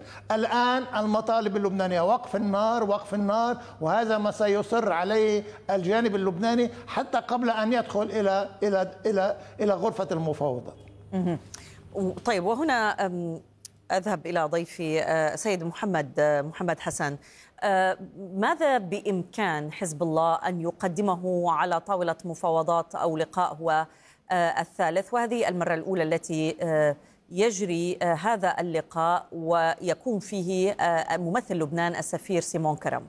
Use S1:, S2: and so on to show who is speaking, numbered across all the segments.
S1: الآن المطالب اللبنانية وقف النار وقف النار، وهذا ما سيصر عليه الجانب اللبناني حتى قبل أن يدخل إلى غرفة المفاوضات.
S2: طيب، وهنا أذهب إلى ضيفي سيد محمد حسن. ماذا بإمكان حزب الله أن يقدمه على طاولة مفاوضات أو لقاء هو الثالث، وهذه المرة الأولى التي يجري هذا اللقاء ويكون فيه ممثل لبنان السفير سيمون كرم؟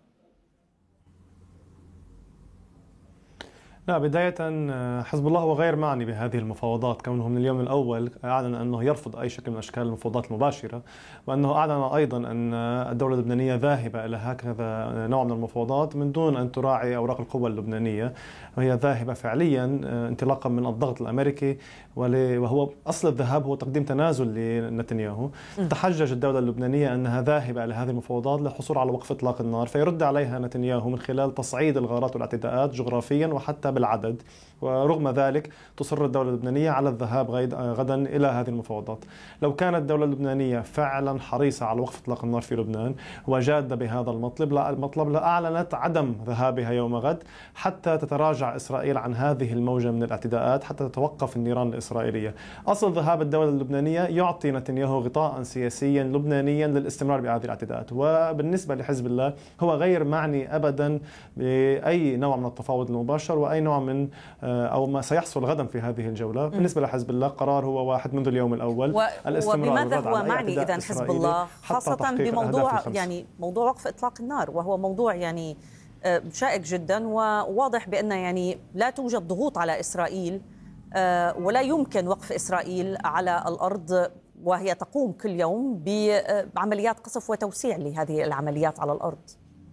S3: لا، بداية حزب الله هو غير معني بهذه المفاوضات، كونه من اليوم الأول أعلن أنه يرفض أي شكل من أشكال المفاوضات المباشرة، وأنه أعلن أيضا أن الدولة اللبنانية ذاهبة إلى هكذا نوع من المفاوضات من دون أن تراعي أوراق القوة اللبنانية، وهي ذاهبة فعليا انطلاقا من الضغط الأمريكي، وهو أصل الذهاب هو تقديم تنازل لنتنياهو. تحجج الدولة اللبنانية أنها ذاهبة إلى هذه المفاوضات للحصول على وقف إطلاق النار، فيرد عليها نتنياهو من خلال تصعيد الغارات والاعتداءات جغرافيا وحتى بالعدد. ورغم ذلك تصر الدولة اللبنانية على الذهاب غدا إلى هذه المفاوضات. لو كانت الدولة اللبنانية فعلا حريصة على وقف إطلاق النار في لبنان وجادة بهذا المطلب لأعلنت عدم ذهابها يوم غد حتى تتراجع إسرائيل عن هذه الموجة من الاعتداءات، حتى تتوقف النيران الإسرائيلية. أصل ذهاب الدولة اللبنانية يعطي نتنياهو غطاء سياسيا لبنانيا للاستمرار بهذه الاعتداءات. وبالنسبة لحزب الله هو غير معني أبدا بأي نوع من التفاوض المباشر وأي نوع من أو ما سيحصل غدا في هذه الجولة. بالنسبة لحزب الله قرار هو واحد منذ اليوم الأول،
S2: وبماذا هو معني إذن حزب الله، خاصة بموضوع موضوع وقف إطلاق النار، وهو موضوع شائك جدا، وواضح بأن لا توجد ضغوط على إسرائيل ولا يمكن وقف إسرائيل على الأرض، وهي تقوم كل يوم بعمليات قصف وتوسيع لهذه العمليات على الأرض.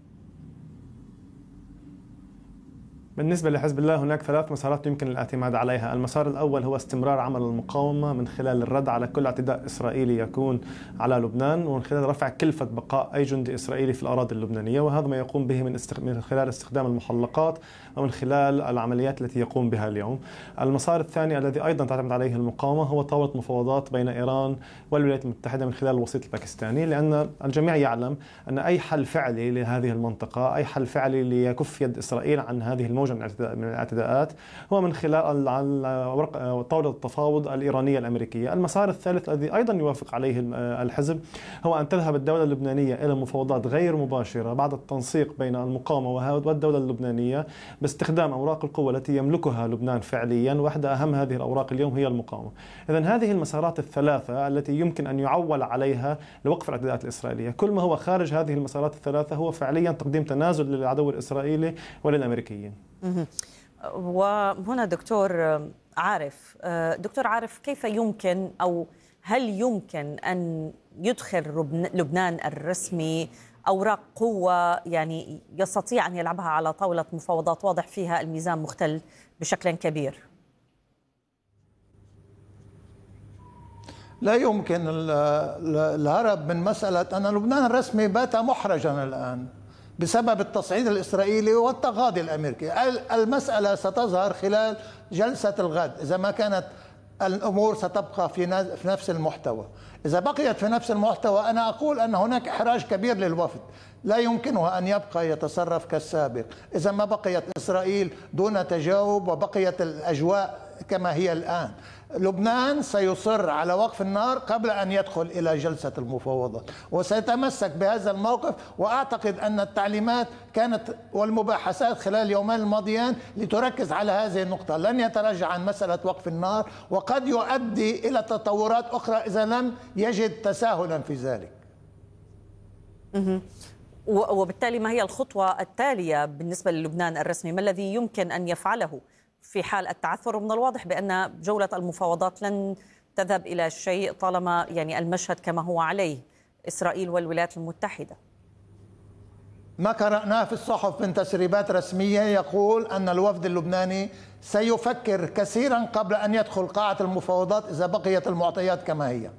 S3: بالنسبة لحزب الله هناك 3 مسارات يمكن الاعتماد عليها. المسار الأول هو استمرار عمل المقاومة من خلال الرد على كل اعتداء إسرائيلي يكون على لبنان، ومن خلال رفع كلفة بقاء أي جندي إسرائيلي في الأراضي اللبنانية، وهذا ما يقوم به من خلال استخدام المحلقات ومن خلال العمليات التي يقوم بها اليوم. المسار الثاني الذي أيضا تعتمد عليه المقاومة هو طاولة مفاوضات بين إيران والولايات المتحدة من خلال الوسيط الباكستاني، لأن الجميع يعلم أن أي حل فعلي لهذه المنطقة، أي حل فعلي ليكف يد إسرائيل عن هذه الموجة من الاعتداءات، هو من خلال طاولة التفاوض الإيرانية الأمريكية. المسار الثالث الذي أيضا يوافق عليه الحزب هو أن تذهب الدولة اللبنانية إلى مفاوضات غير مباشرة بعد التنسيق بين المقاومة والدولة اللبنانية باستخدام أوراق القوة التي يملكها لبنان فعليا، واحدة أهم هذه الأوراق اليوم هي المقاومة. إذن هذه المسارات الثلاثة التي يمكن أن يعول عليها لوقف الاعتداءات الإسرائيلية. كل ما هو خارج هذه المسارات الثلاثة هو فعليا تقديم تنازل للعدو الإسرائيلي وللأمريكيين.
S2: وهنا دكتور عارف، كيف يمكن أو هل يمكن أن يدخل لبنان الرسمي أوراق قوة يستطيع أن يلعبها على طاولة مفاوضات واضح فيها الميزان مختل بشكل كبير؟
S1: لا يمكن الهرب من مسألة أن لبنان الرسمي بات محرجا الآن بسبب التصعيد الإسرائيلي والتغاضي الأمريكي. المسألة ستظهر خلال جلسة الغد إذا ما كانت الأمور ستبقى في نفس المحتوى. إذا بقيت في نفس المحتوى أنا أقول أن هناك إحراج كبير للوفد، لا يمكنه أن يبقى يتصرف كالسابق. إذا ما بقيت إسرائيل دون تجاوب وبقيت الأجواء كما هي الآن، لبنان سيصر على وقف النار قبل أن يدخل إلى جلسة المفاوضات، وسيتمسك بهذا الموقف. وأعتقد أن التعليمات كانت والمباحثات خلال اليومين الماضيين لتركز على هذه النقطة، لن يتراجع عن مسألة وقف النار، وقد يؤدي إلى تطورات أخرى إذا لم يجد تساهلا في ذلك.
S2: وبالتالي ما هي الخطوة التالية بالنسبة للبنان الرسمي؟ ما الذي يمكن أن يفعله في حال التعثر؟ ومن الواضح بأن جولة المفاوضات لن تذهب إلى شيء طالما المشهد كما هو عليه، إسرائيل والولايات المتحدة.
S1: ما قرأناه في الصحف من تسريبات رسمية يقول أن الوفد اللبناني سيفكر كثيرا قبل أن يدخل قاعة المفاوضات إذا بقيت المعطيات كما هي.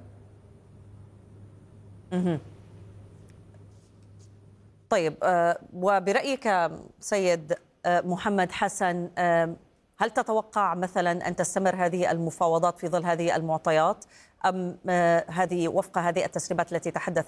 S2: طيب، وبرأيك سيد محمد حسن، هل تتوقع مثلا أن تستمر هذه المفاوضات في ظل هذه المعطيات، أم هذه وفق هذه التسريبات التي تحدث